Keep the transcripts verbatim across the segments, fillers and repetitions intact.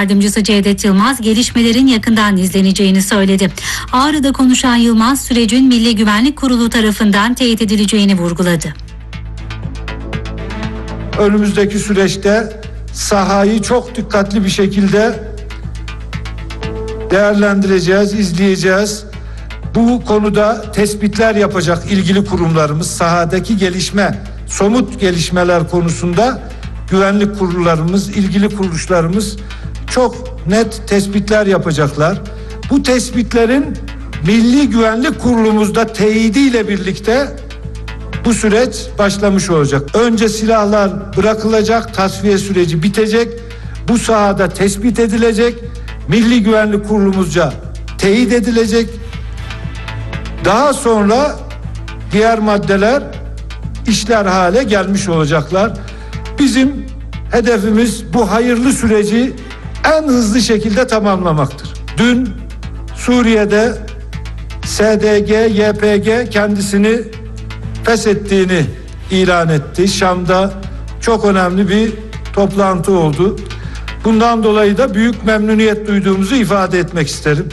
Yardımcısı Cevdet Yılmaz gelişmelerin yakından izleneceğini söyledi. Ağrı'da konuşan Yılmaz sürecin Milli Güvenlik Kurulu tarafından teyit edileceğini vurguladı. Önümüzdeki süreçte sahayı çok dikkatli bir şekilde değerlendireceğiz, izleyeceğiz. Bu konuda tespitler yapacak ilgili kurumlarımız, sahadaki gelişme, somut gelişmeler konusunda güvenlik kurullarımız, ilgili kuruluşlarımız çok net tespitler yapacaklar. Bu tespitlerin Milli Güvenlik Kurulumuzda teyidiyle birlikte bu süreç başlamış olacak. Önce silahlar bırakılacak, tasfiye süreci bitecek. Bu sahada tespit edilecek, Milli Güvenlik Kurulumuzca teyit edilecek. Daha sonra diğer maddeler işler hale gelmiş olacaklar. Bizim hedefimiz bu hayırlı süreci en hızlı şekilde tamamlamaktır. Dün Suriye'de S D G, Y P G kendisini feshettiğini ilan etti. Şam'da çok önemli bir toplantı oldu. Bundan dolayı da büyük memnuniyet duyduğumuzu ifade etmek isterim.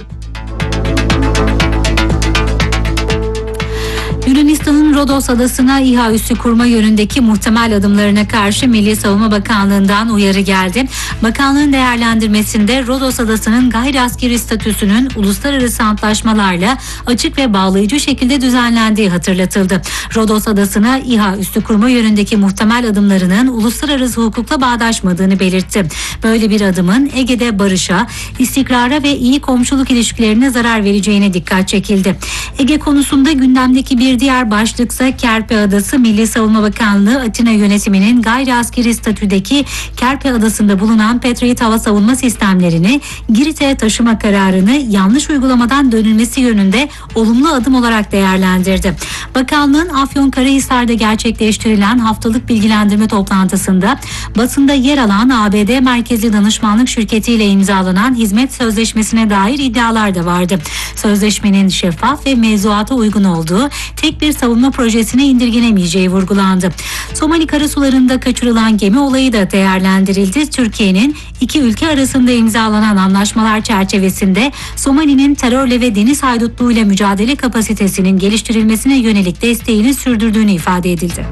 Yunanistan'ın Rodos adasına İHA üssü kurma yönündeki muhtemel adımlarına karşı Milli Savunma Bakanlığı'ndan uyarı geldi. Bakanlığın değerlendirmesinde Rodos adasının gayri askeri statüsünün uluslararası antlaşmalarla açık ve bağlayıcı şekilde düzenlendiği hatırlatıldı. Rodos adasına İHA üssü kurma yönündeki muhtemel adımlarının uluslararası hukukla bağdaşmadığını belirtti. Böyle bir adımın Ege'de barışa, istikrara ve iyi komşuluk ilişkilerine zarar vereceğine dikkat çekildi. Ege konusunda gündemdeki bir diğer başlıksa Kerpe Adası. Milli Savunma Bakanlığı Atina yönetiminin gayri askeri statüdeki Kerpe Adası'nda bulunan Patriot hava savunma sistemlerini Girit'e taşıma kararını yanlış uygulamadan dönülmesi yönünde olumlu adım olarak değerlendirdi. Bakanlığın Afyonkarahisar'da gerçekleştirilen haftalık bilgilendirme toplantısında basında yer alan A B D merkezli danışmanlık şirketiyle imzalanan hizmet sözleşmesine dair iddialar da vardı. Sözleşmenin şeffaf ve mevzuata uygun olduğu, tek bir savunma projesine indirgenemeyeceği vurgulandı. Somali karasularında kaçırılan gemi olayı da değerlendirildi. Türkiye'nin iki ülke arasında imzalanan anlaşmalar çerçevesinde Somali'nin terörle ve deniz haydutluğuyla mücadele kapasitesinin geliştirilmesine yönelik desteğini sürdürdüğünü ifade edildi.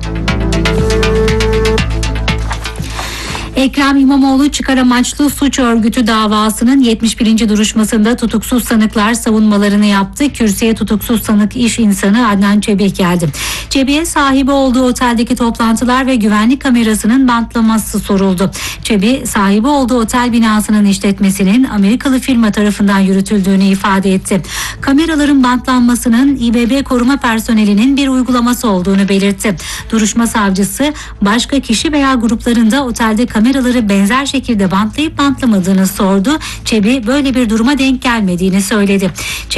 Ekrem İmamoğlu çıkar amaçlı suç örgütü davasının yetmiş birinci duruşmasında tutuksuz sanıklar savunmalarını yaptı. Kürsüye tutuksuz sanık iş insanı Adnan Çebih geldi. Çebih'e sahibi olduğu oteldeki toplantılar ve güvenlik kamerasının bantlaması soruldu. Çebih, sahibi olduğu otel binasının işletmesinin Amerikalı firma tarafından yürütüldüğünü ifade etti. Kameraların bantlanmasının İ B B koruma personelinin bir uygulaması olduğunu belirtti. Duruşma savcısı başka kişi veya gruplarında otelde kamera kameraları benzer şekilde bantlayıp bantlamadığını sordu. Çebih böyle bir duruma denk gelmediğini söyledi.